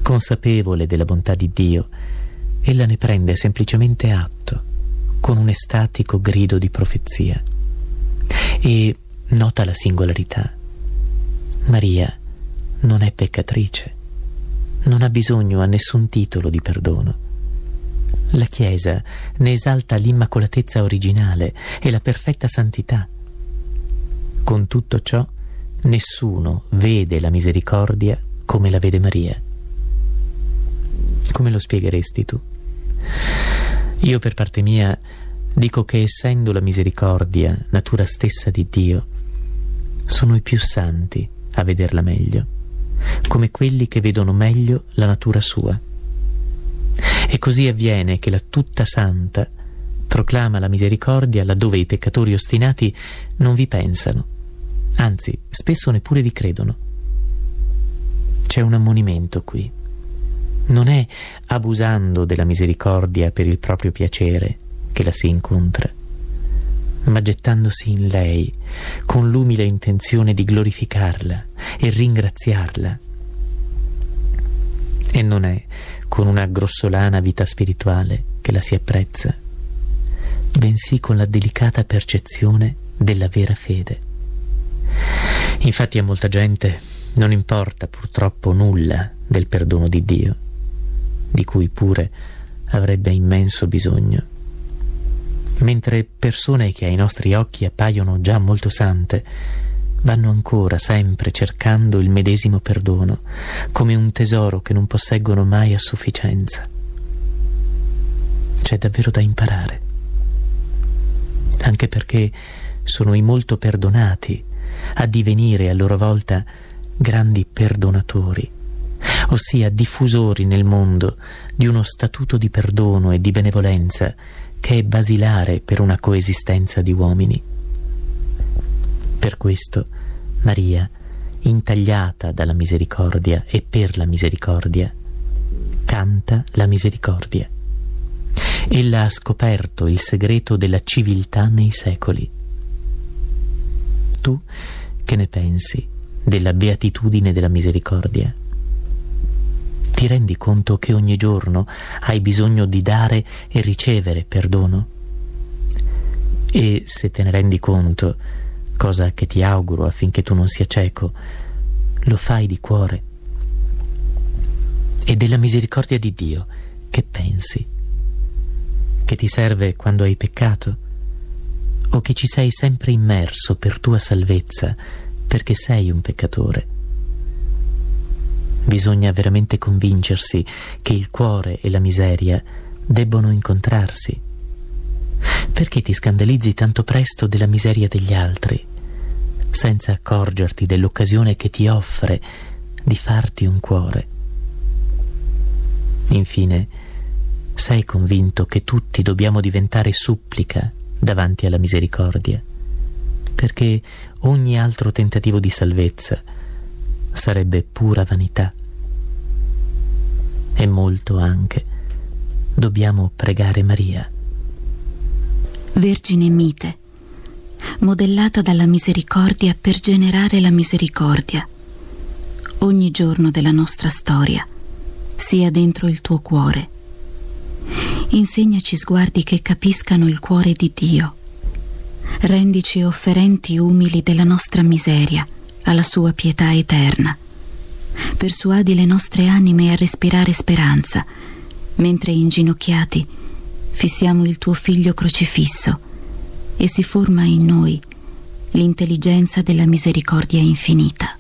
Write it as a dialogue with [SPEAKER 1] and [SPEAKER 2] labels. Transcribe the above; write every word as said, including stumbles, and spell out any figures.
[SPEAKER 1] Consapevole della bontà di Dio, ella ne prende semplicemente atto, con un estatico grido di profezia, e nota la singolarità. Maria non è peccatrice, non ha bisogno a nessun titolo di perdono. La Chiesa ne esalta l'immacolatezza originale e la perfetta santità. Con tutto ciò, nessuno vede la misericordia come la vede Maria. Come lo spiegheresti tu? Io per parte mia dico che, essendo la misericordia natura stessa di Dio, sono i più santi a vederla meglio, come quelli che vedono meglio la natura sua. E così avviene che la tutta santa proclama la misericordia laddove i peccatori ostinati non vi pensano, anzi spesso neppure vi credono. C'è un ammonimento qui. Non è abusando della misericordia per il proprio piacere che la si incontra, ma gettandosi in lei con l'umile intenzione di glorificarla e ringraziarla. E non è con una grossolana vita spirituale che la si apprezza, bensì con la delicata percezione della vera fede. Infatti a molta gente non importa purtroppo nulla del perdono di Dio, di cui pure avrebbe immenso bisogno, mentre persone che ai nostri occhi appaiono già molto sante vanno ancora sempre cercando il medesimo perdono, come un tesoro che non posseggono mai a sufficienza. C'è davvero da imparare, anche perché sono i molto perdonati a divenire a loro volta grandi perdonatori, ossia diffusori nel mondo di uno statuto di perdono e di benevolenza che è basilare per una coesistenza di uomini. Per questo Maria, intagliata dalla misericordia e per la misericordia, canta la misericordia. Ella ha scoperto il segreto della civiltà nei secoli. Tu che ne pensi della beatitudine della misericordia? Ti rendi conto che ogni giorno hai bisogno di dare e ricevere perdono? E se te ne rendi conto, cosa che ti auguro affinché tu non sia cieco, lo fai di cuore? E della misericordia di Dio che pensi? Che ti serve quando hai peccato? O che ci sei sempre immerso per tua salvezza, perché sei un peccatore? Bisogna veramente convincersi che il cuore e la miseria debbono incontrarsi. Perché ti scandalizzi tanto presto della miseria degli altri, senza accorgerti dell'occasione che ti offre di farti un cuore? Infine, sei convinto che tutti dobbiamo diventare supplica davanti alla misericordia, perché ogni altro tentativo di salvezza sarebbe pura vanità. E molto anche dobbiamo pregare Maria.
[SPEAKER 2] Vergine mite, modellata dalla misericordia per generare la misericordia, ogni giorno della nostra storia sia dentro il tuo cuore. Insegnaci sguardi che capiscano il cuore di Dio. Rendici offerenti umili della nostra miseria alla sua pietà eterna. Persuadi le nostre anime a respirare speranza, mentre inginocchiati fissiamo il tuo Figlio crocifisso e si forma in noi l'intelligenza della misericordia infinita.